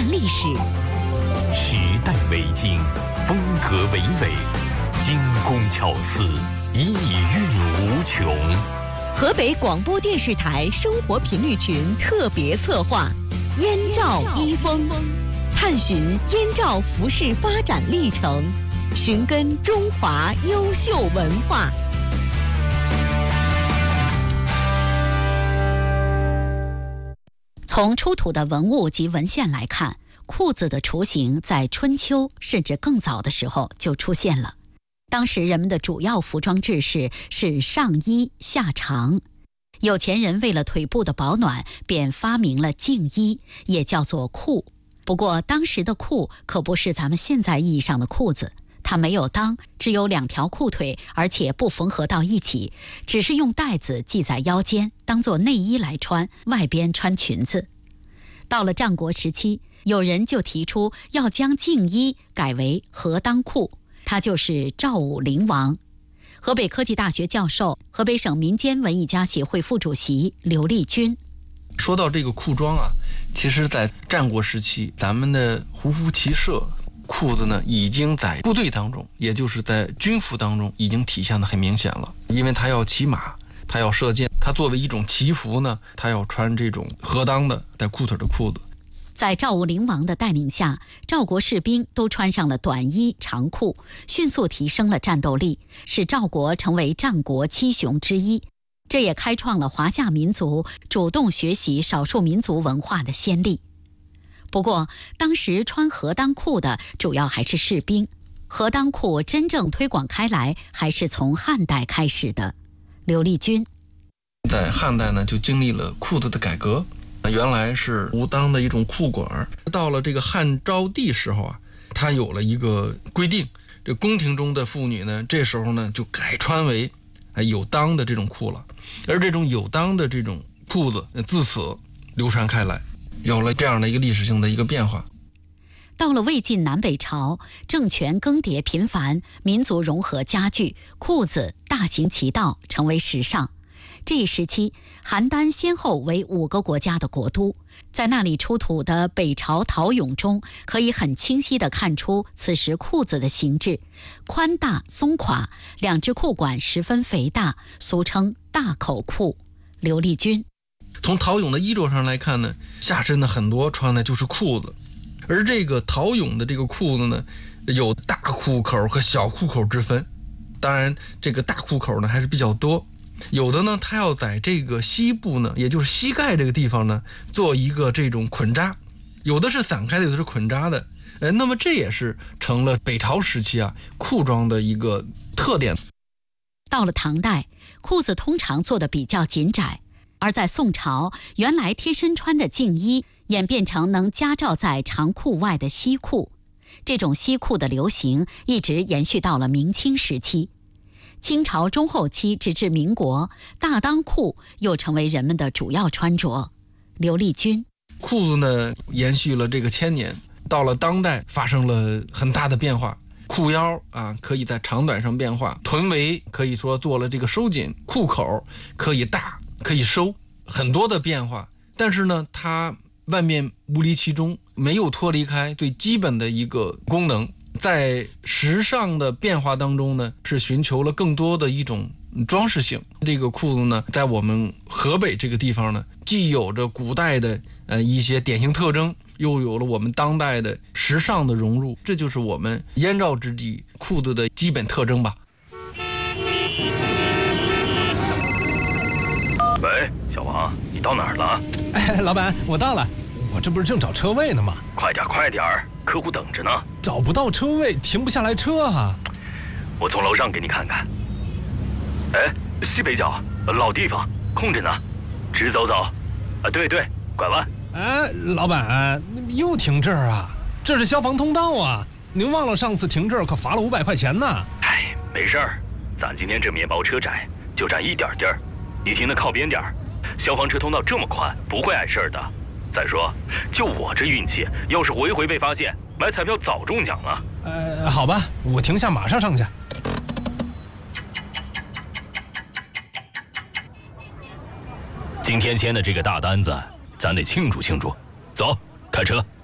段历史， 时代为经，风格唯美，精工巧思，意蕴无穷。 河北广播电视台生活频率群特别策划《燕赵一风》，探寻燕赵服饰发展历程，寻根中华优秀文化。从出土的文物及文献来看，裤子的雏形在春秋甚至更早的时候就出现了。当时人们的主要服装制式是上衣下长，有钱人为了腿部的保暖，便发明了净衣，也叫做裤。不过当时的裤可不是咱们现在意义上的裤子，它没有裆，只有2条裤腿，而且不缝合到一起，只是用带子系在腰间，当作内衣来穿，外边穿裙子。到了战国时期，有人就提出要将净衣改为合裆裤，他就是赵武灵王。河北科技大学教授、河北省民间文艺家协会副主席刘立军说到这个裤装啊，其实在战国时期，咱们的胡服骑射裤子呢，已经在部队当中，也就是在军服当中已经体现得很明显了。因为他要骑马，他要射箭，他作为一种骑服呢，他要穿这种合裆的带裤腿的裤子。 在赵武灵王的带领下，赵国士兵都穿上了短衣长裤，迅速提升了战斗力，使赵国成为战国7雄之一。这也开创了华夏民族主动学习少数民族文化的先例。不过，当时穿合裆裤的主要还是士兵，合裆裤真正推广开来还是从汉代开始的。刘立军在汉代呢，就经历了裤子的改革，原来是无裆的一种裤管，到了这个汉昭帝时候啊，他有了一个规定，这宫廷中的妇女呢，这时候呢就改穿为有裆的这种裤了，而这种有裆的这种裤子自此流传开来，有了这样的一个历史性的一个变化。 到了魏晋南北朝，政权更迭频繁，民族融合加剧，裤子大行其道，成为时尚。这一时期，邯郸先后为5个国家的国都，在那里出土的北朝陶俑中，可以很清晰地看出此时裤子的形制，宽大松垮，2只裤管十分肥大，俗称大口裤。刘立军从陶俑的衣着上来看呢，下身的很多穿的就是裤子，而这个陶俑的这个裤子呢，有大裤口和小裤口之分。当然，这个大裤口呢还是比较多，有的呢，它要在这个膝部呢，也就是膝盖这个地方呢，做一个这种捆扎，有的是散开的，有的是捆扎的。那么这也是成了北朝时期啊裤装的一个特点。 到了唐代，裤子通常做得比较紧窄，而在宋朝，原来贴身穿的净衣演变成能夹罩在长裤外的西裤。这种西裤的流行一直延续到了明清时期。清朝中后期直至民国，大裆裤又成为人们的主要穿着。刘立军裤子呢延续了这个1000年，到了当代发生了很大的变化。裤腰啊可以在长短上变化，臀围可以说做了这个收紧，裤口可以大可以收，很多的变化。但是呢，它万变无离其中，没有脱离开最基本的一个功能。在时尚的变化当中呢，是寻求了更多的一种装饰性。这个裤子呢，在我们河北这个地方呢，既有着古代的一些典型特征，又有了我们当代的时尚的融入，这就是我们燕赵之地裤子的基本特征吧。 喂，小王，你到哪儿了？ 老板，我到了，我这不是正找车位呢吗？ 快点，客户等着呢。 找不到车位，停不下来车啊。 我从楼上给你看看。哎，西北角，老地方，空着呢，直走。对，拐弯。 哎，老板，又停这儿啊？这是消防通道啊！您忘了上次停这儿可罚了500块钱呢。 哎，没事儿，咱今天这面包车窄，就占一点地儿，你停得靠边点儿。消防车通道这么宽，不会碍事儿的。再说，就我这运气，要是回被发现，买彩票早中奖了。 好吧，我停下马上上去。 今天签的这个大单子，咱得庆祝庆祝。走，开车。